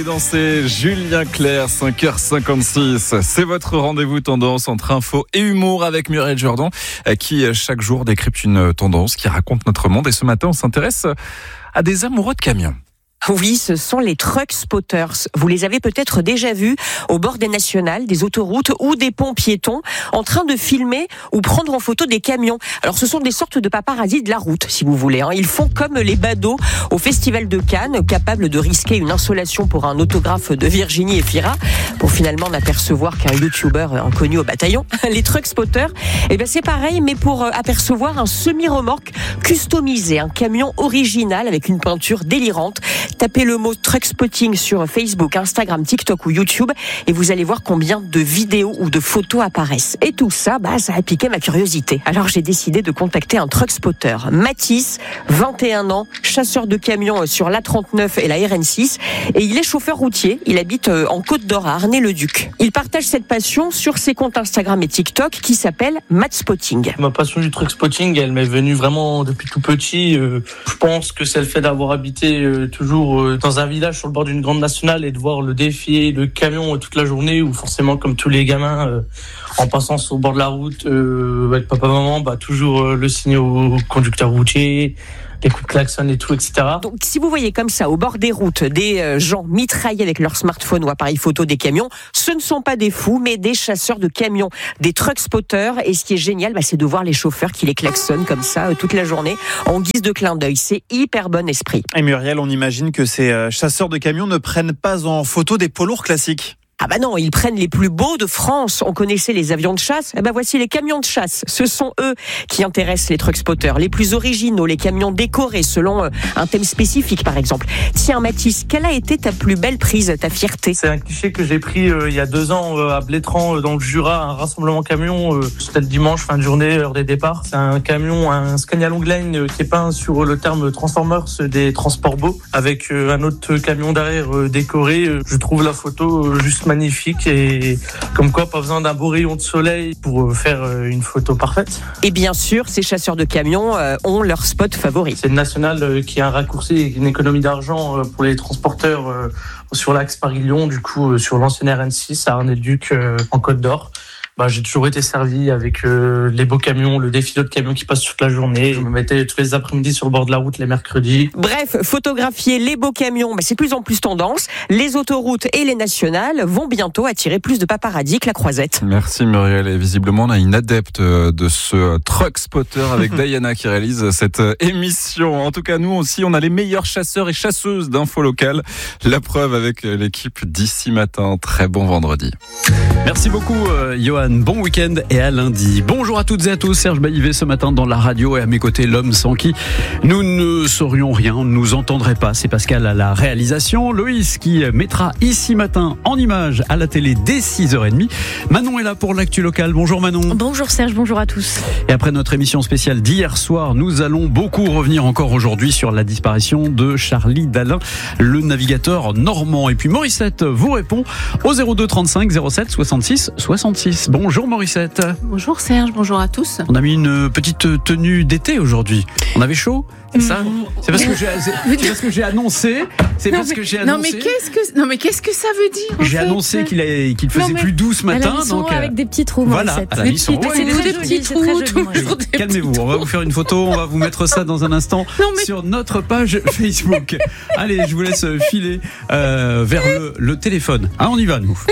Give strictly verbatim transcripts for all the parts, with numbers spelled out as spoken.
C'est Julien Clerc, cinq heures cinquante-six. C'est votre rendez-vous tendance entre info et humour avec Muriel Jourdan qui chaque jour décrypte une tendance qui raconte notre monde. Et ce matin, on s'intéresse à des amoureux de camions. Oui, ce sont les truck spotters. Vous les avez peut-être déjà vus au bord des nationales, des autoroutes ou des ponts piétons en train de filmer ou prendre en photo des camions. Alors ce sont des sortes de paparazzis de la route, si vous voulez. Ils font comme les badauds au Festival de Cannes, capables de risquer une insolation pour un autographe de Virginie Efira, pour finalement n'apercevoir qu'un youtubeur inconnu au bataillon. Les truck spotters, eh ben c'est pareil, mais pour apercevoir un semi-remorque customisé, un camion original avec une peinture délirante. Tapez le mot truck spotting sur Facebook, Instagram, TikTok ou YouTube et vous allez voir combien de vidéos ou de photos apparaissent. Et tout ça, bah, ça a piqué ma curiosité. Alors j'ai décidé de contacter un truck spotter. Mathis, vingt et un ans, chasseur de camions sur l'A trente-neuf et la R N six. Et il est chauffeur routier. Il habite en Côte d'Or à Arnay-le-Duc. Il partage cette passion sur ses comptes Instagram et TikTok qui s'appelle Math Spotting. Ma passion du truck spotting, elle m'est venue vraiment depuis tout petit. Euh, je pense que c'est le fait d'avoir habité euh, toujours dans un village sur le bord d'une grande nationale et de voir le défilé de camions toute la journée où forcément comme tous les gamins euh, en passant sur le bord de la route euh, avec papa maman bah toujours euh, le signe au conducteur routier, les coups de klaxon et tout, et cetera. Donc, si vous voyez comme ça, au bord des routes, des euh, gens mitraillés avec leur smartphone ou appareil photo des camions, ce ne sont pas des fous, mais des chasseurs de camions, des truck spotters. Et ce qui est génial, bah, c'est de voir les chauffeurs qui les klaxonnent comme ça euh, toute la journée, en guise de clin d'œil. C'est hyper bon esprit. Et Muriel, on imagine que ces euh, chasseurs de camions ne prennent pas en photo des poids lourds classiques. Ah bah non, ils prennent les plus beaux de France. On connaissait les avions de chasse. Eh ben voici les camions de chasse. Ce sont eux qui intéressent les truck spotters. Les plus originaux, les camions décorés selon un thème spécifique par exemple. Tiens Mathis, quelle a été ta plus belle prise, ta fierté ? C'est un cliché que j'ai pris euh, il y a deux ans euh, à Blétran euh, dans le Jura, un rassemblement camion. Euh, c'était le dimanche, fin de journée, heure des départs. C'est un camion, un Scania Longline euh, qui est peint sur le terme Transformers des transports beaux avec euh, un autre camion derrière euh, décoré. Euh, je trouve la photo euh, juste magnifique et comme quoi pas besoin d'un beau rayon de soleil pour faire une photo parfaite. Et bien sûr, ces chasseurs de camions euh, ont leur spot favori. C'est une nationale euh, qui a un raccourci et une économie d'argent euh, pour les transporteurs euh, sur l'axe Paris-Lyon, du coup euh, sur l'ancienne R N six à Arnay-le-Duc euh, en Côte d'Or. Bah, j'ai toujours été servi avec euh, les beaux camions, le défilé de camions qui passent toute la journée. Je me mettais tous les après-midi sur le bord de la route les mercredis. Bref, photographier les beaux camions, bah, c'est plus en plus tendance. Les autoroutes et les nationales vont bientôt attirer plus de paparazzis que la croisette. Merci Muriel. Et visiblement, on a une adepte de ce truck spotter avec Diana qui réalise cette émission. En tout cas, nous aussi, on a les meilleurs chasseurs et chasseuses d'infos locales. La preuve avec l'équipe d'ici matin. Très bon vendredi. Merci beaucoup, euh, Johan. Bon week-end et à lundi. Bonjour à toutes et à tous. Serge Baillivet ce matin dans la radio et à mes côtés l'homme sans qui nous ne saurions rien, on ne nous entendrait pas. C'est Pascal à la réalisation. Loïs qui mettra ici matin en image à la télé dès six heures trente. Manon est là pour l'actu locale. Bonjour Manon. Bonjour Serge, bonjour à tous. Et après notre émission spéciale d'hier soir, nous allons beaucoup revenir encore aujourd'hui sur la disparition de Charlie Dalin, le navigateur normand. Et puis Morissette vous répond au zéro deux trente-cinq zéro sept soixante-six soixante-six. Bonjour Morissette. Bonjour Serge, bonjour à tous. On a mis une petite tenue d'été aujourd'hui. On avait chaud, c'est ça ? C'est parce que j'ai, c'est parce que j'ai annoncé. C'est non, parce mais, que j'ai annoncé. Non mais qu'est-ce que non mais qu'est-ce que ça veut dire en J'ai fait annoncé qu'il, a, qu'il faisait non, plus doux ce matin. À la donc avec des petits trous. Voilà. Morissette. À la des mission, petits, ouais, c'est ouais, des petits trous. Toujours des Calmez-vous. petits On va vous faire une photo. On va vous mettre ça dans un instant non, mais... sur notre page Facebook. Allez, je vous laisse filer euh, vers le, le téléphone. Ah, on y va nous.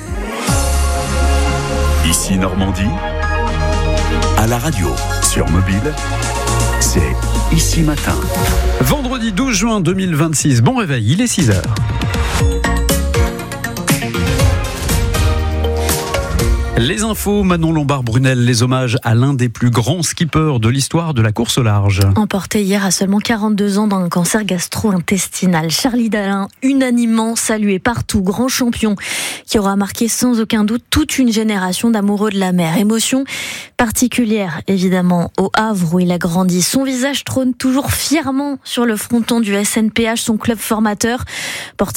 Ici Normandie, à la radio, sur mobile, c'est Ici Matin. Vendredi douze juin deux mille vingt-six, bon réveil, il est six heures. Les infos, Manon Lombard-Brunel, les hommages à l'un des plus grands skippers de l'histoire de la course au large. Emporté hier à seulement quarante-deux ans d'un cancer gastro-intestinal, Charlie Dalin, unanimement salué partout, grand champion, qui aura marqué sans aucun doute toute une génération d'amoureux de la mer. Émotion particulière, évidemment, au Havre où il a grandi. Son visage trône toujours fièrement sur le fronton du S N P H, son club formateur. Portrait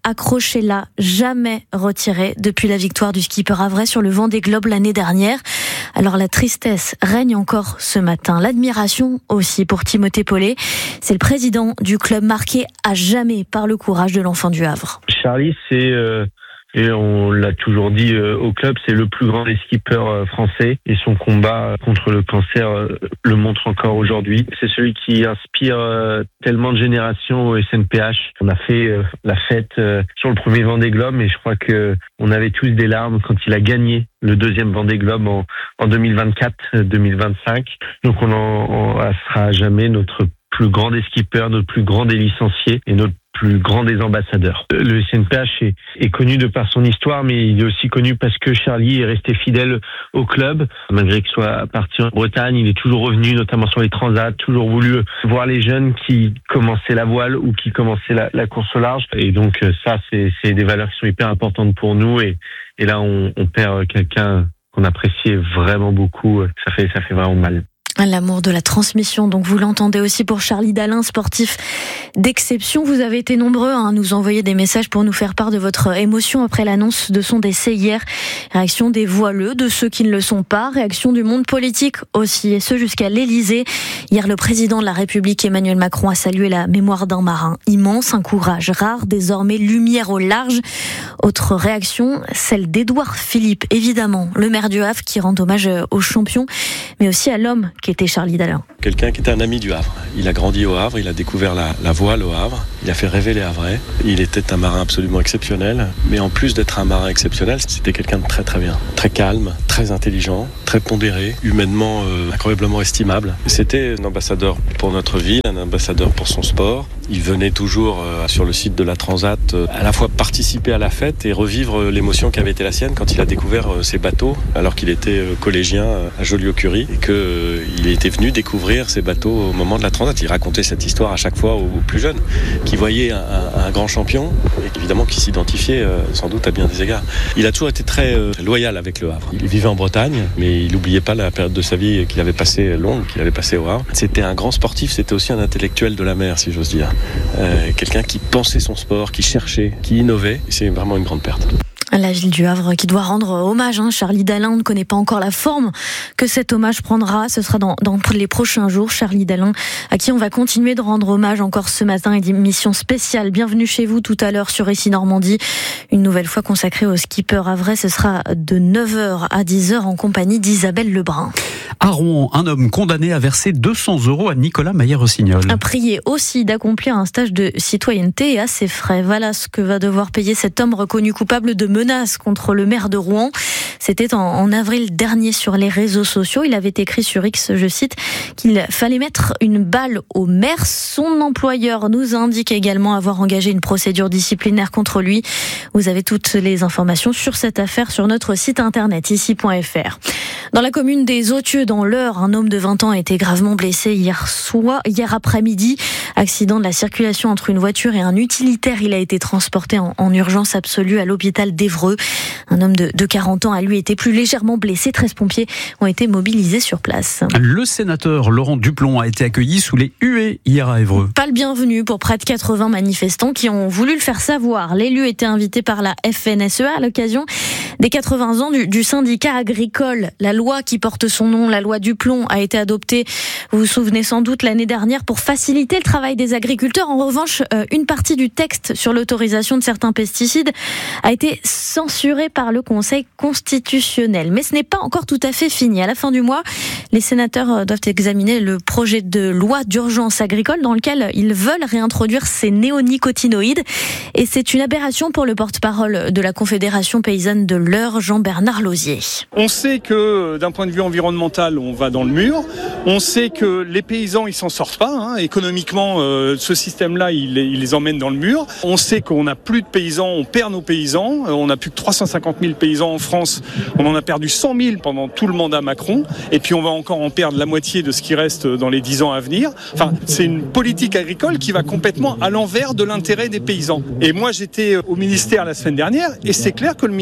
accrochez-la, jamais retirée depuis la victoire du skipper Havrais sur le Vendée Globe l'année dernière. Alors la tristesse règne encore ce matin, l'admiration aussi pour Timothée Paulet. C'est le président du club marqué à jamais par le courage de l'enfant du Havre. Charlie, c'est... Euh... Et on l'a toujours dit euh, au club, c'est le plus grand des skippers euh, français et son combat contre le cancer euh, le montre encore aujourd'hui. C'est celui qui inspire euh, tellement de générations au S N P H. On a fait euh, la fête euh, sur le premier Vendée Globe et je crois que on avait tous des larmes quand il a gagné le deuxième Vendée Globe en, en deux mille vingt-quatre deux mille vingt-cinq. Donc on en on sera à jamais notre plus grand des skippers, notre plus grand des licenciés et notre plus grand des ambassadeurs. Le S N P H est, est connu de par son histoire, mais il est aussi connu parce que Charlie est resté fidèle au club. Malgré qu'il soit parti en Bretagne, il est toujours revenu, notamment sur les transats, toujours voulu voir les jeunes qui commençaient la voile ou qui commençaient la, la course au large. Et donc ça, c'est, c'est des valeurs qui sont hyper importantes pour nous. Et, et là, on, on perd quelqu'un qu'on appréciait vraiment beaucoup. Ça fait, ça fait vraiment mal. L'amour de la transmission, donc vous l'entendez aussi pour Charlie Dalin, sportif d'exception. Vous avez été nombreux à nous envoyer des messages pour nous faire part de votre émotion après l'annonce de son décès hier. Réaction des voileux, de ceux qui ne le sont pas, réaction du monde politique aussi, et ce jusqu'à l'Élysée. Hier, le président de la République, Emmanuel Macron, a salué la mémoire d'un marin immense, un courage rare, désormais lumière au large. Autre réaction, celle d'Édouard Philippe, évidemment, le maire du Havre qui rend hommage aux champions, mais aussi à l'homme qui était Charlie Dalin. Quelqu'un qui était un ami du Havre. Il a grandi au Havre, il a découvert la, la voile au Havre, il a fait rêver les Havrais. Il était un marin absolument exceptionnel, mais en plus d'être un marin exceptionnel, c'était quelqu'un de très très bien. Très calme, très intelligent, très pondéré, humainement euh, incroyablement estimable. C'était un ambassadeur pour notre ville, un ambassadeur pour son sport. Il venait toujours euh, sur le site de la Transat euh, à la fois participer à la fête et revivre euh, l'émotion qui avait été la sienne quand il a découvert euh, ces bateaux alors qu'il était euh, collégien euh, à Joliot-Curie et que euh, il était venu découvrir ces bateaux au moment de la Transat. Il racontait cette histoire à chaque fois aux, aux plus jeunes qui voyaient un, un, un grand champion et évidemment qui s'identifiait euh, sans doute à bien des égards. Il a toujours été très euh, loyal avec le Havre. Il vivait en Bretagne mais il n'oubliait pas la période de sa vie qu'il avait passée longue, qu'il avait passée au Havre. C'était un grand sportif, c'était aussi un intellectuel de la mer si j'ose dire. Euh, quelqu'un qui pensait son sport, qui cherchait, qui innovait. C'est vraiment une grande perte. La ville du Havre qui doit rendre hommage. Hein. Charlie Dalin, on ne connaît pas encore la forme que cet hommage prendra. Ce sera dans, dans les prochains jours. Charlie Dalin, à qui on va continuer de rendre hommage encore ce matin. Et d'émission spéciale. Bienvenue chez vous tout à l'heure sur Ici Normandie. Une nouvelle fois consacrée au skipper havrais. Ce sera de neuf heures à dix heures en compagnie d'Isabelle Lebrun. À Rouen, un homme condamné à verser deux cents euros à Nicolas Maillé-Rossignol. A prié aussi d'accomplir un stage de citoyenneté à ses frais. Voilà ce que va devoir payer cet homme reconnu coupable de menaces contre le maire de Rouen. C'était en, en avril dernier sur les réseaux sociaux. Il avait écrit sur X, je cite, qu'il fallait mettre une balle au maire. Son employeur nous indique également avoir engagé une procédure disciplinaire contre lui. Vous avez toutes les informations sur cette affaire sur notre site internet ici point f r. Dans la commune des Authieux, dans l'Eure, un homme de vingt ans a été gravement blessé hier soir, hier après-midi. Accident de la circulation entre une voiture et un utilitaire. Il a été transporté en, en urgence absolue à l'hôpital d'Évreux. Un homme de, de quarante ans a lui été plus légèrement blessé. treize pompiers ont été mobilisés sur place. Le sénateur Laurent Duplon a été accueilli sous les huées hier à Évreux. Pas le bienvenu pour près de quatre-vingts manifestants qui ont voulu le faire savoir. L'élu était invité par la F N S E A à l'occasion des quatre-vingts ans du, du syndicat agricole. La loi qui porte son nom, la loi Duplon, a été adoptée, vous vous souvenez sans doute, l'année dernière pour faciliter le travail des agriculteurs. En revanche, une partie du texte sur l'autorisation de certains pesticides a été censurée par le Conseil constitutionnel. Mais ce n'est pas encore tout à fait fini. À la fin du mois, les sénateurs doivent examiner le projet de loi d'urgence agricole dans lequel ils veulent réintroduire ces néonicotinoïdes. Et c'est une aberration pour le porte-parole de la Confédération paysanne de l'Eure, Jean-Bernard Lausier. On sait que d'un point de vue environnemental, on va dans le mur. On sait que les paysans, ils s'en sortent pas. Hein. Économiquement, euh, ce système-là, il, il les emmène dans le mur. On sait qu'on n'a plus de paysans, on perd nos paysans. Euh, on n'a plus que trois cent cinquante mille paysans en France. On en a perdu cent mille pendant tout le mandat Macron. Et puis on va encore en perdre la moitié de ce qui reste dans les dix ans à venir. Enfin, c'est une politique agricole qui va complètement à l'envers de l'intérêt des paysans. Et moi, j'étais au ministère la semaine dernière et c'est clair que le ministère, ce qu'il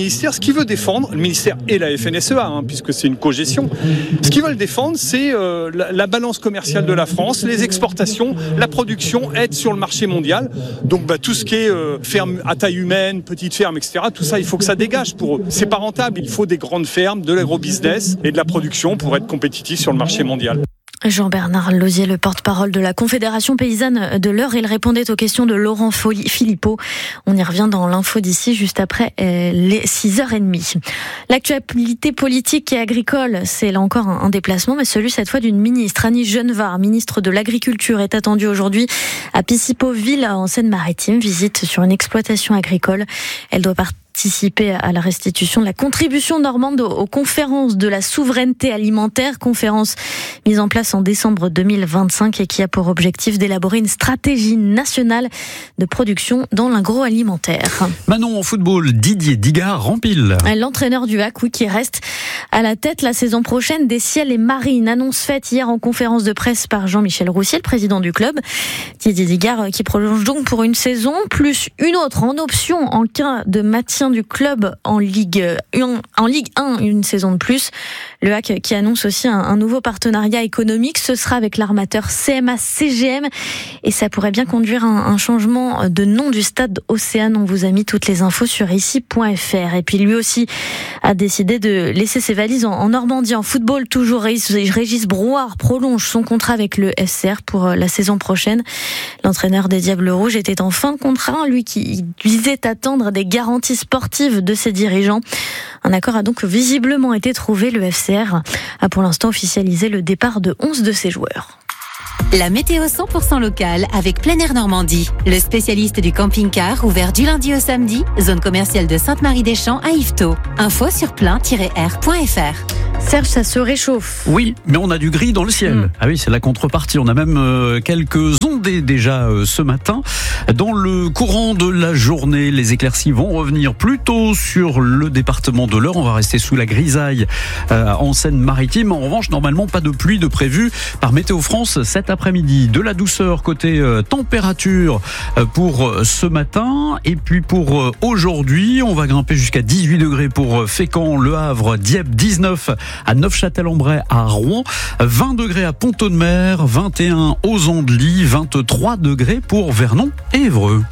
qu'il veut défendre, le ministère et la F N S E A, hein, puisque c'est une cogestion, ce qu'ils veulent défendre, c'est euh, la, la balance commerciale de la France, les exportations, la production, être sur le marché mondial. Donc bah, tout ce qui est euh, ferme à taille humaine, petite ferme, et cetera, tout ça, il faut que ça dégage pour eux. C'est pas rentable, il faut des grandes fermes, de l'agro-business et de la production pour être compétitif sur le marché mondial. Jean-Bernard Lauzier, le porte-parole de la Confédération paysanne de l'Eure, il répondait aux questions de Laurent Philippot. On y revient dans l'info d'ici, juste après les six heures trente. L'actualité politique et agricole, c'est là encore un déplacement, mais celui cette fois d'une ministre. Annie Genevard, ministre de l'Agriculture, est attendue aujourd'hui à Pissipoville, en Seine-Maritime. Visite sur une exploitation agricole. Elle doit partir participer à la restitution de la contribution normande aux conférences de la souveraineté alimentaire, conférence mise en place en décembre deux mille vingt-cinq et qui a pour objectif d'élaborer une stratégie nationale de production dans l'agroalimentaire. Manon, en football, Didier Digard rempile. L'entraîneur du H A C, oui, qui reste à la tête la saison prochaine des Ciels et Marines. Annonce faite hier en conférence de presse par Jean-Michel Roussier, le président du club. Didier Digard qui prolonge donc pour une saison, plus une autre en option en cas de maintien du club en Ligue un, en Ligue un, une saison de plus. Le H A C qui annonce aussi un, un nouveau partenariat économique, ce sera avec l'armateur C M A C G M et ça pourrait bien conduire à un, un changement de nom du stade Océane. On vous a mis toutes les infos sur ici point f r. Et puis lui aussi a décidé de laisser ses valises en, en Normandie. En football, toujours, Régis Brouard prolonge son contrat avec le F C R pour la saison prochaine. L'entraîneur des Diables Rouges était en fin de contrat, lui qui visait attendre des garanties sportives de ses dirigeants. Un accord a donc visiblement été trouvé. Le F C R a pour l'instant officialisé le départ de onze de ses joueurs. La météo cent pour cent locale avec Plein Air Normandie. Le spécialiste du camping-car ouvert du lundi au samedi, zone commerciale de Sainte-Marie-des-Champs à Yvetot. Info sur plein tiret air point f r. Serge, ça se réchauffe. Oui, mais on a du gris dans le ciel. Mmh. Ah oui, c'est la contrepartie. On a même euh, quelques ondées déjà euh, ce matin. Dans le courant de la journée, les éclaircies vont revenir plutôt sur le département de l'Eure. On va rester sous la grisaille euh, en Seine-Maritime. En revanche, normalement, pas de pluie de prévu par Météo France cet après-midi. De la douceur côté euh, température euh, pour euh, ce matin. Et puis pour euh, aujourd'hui, on va grimper jusqu'à dix-huit degrés pour euh, Fécamp, Le Havre, Dieppe, dix-neuf à Neufchâtel-en-Bray, à Rouen, vingt degrés à Pont-de-Mer, vingt et un aux Andelys, vingt-trois degrés pour Vernon et Évreux.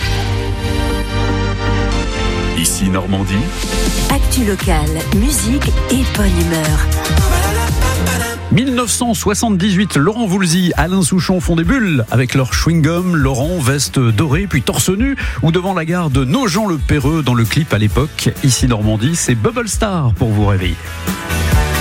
Ici Normandie. Actu locale, musique et bonne humeur. dix-neuf cent soixante-dix-huit, Laurent Voulzy, Alain Souchon font des bulles avec leur chewing-gum, Laurent veste dorée puis torse nu ou devant la gare de Nogent-le-Péreux dans le clip à l'époque. Ici Normandie, c'est Bubble Star pour vous réveiller.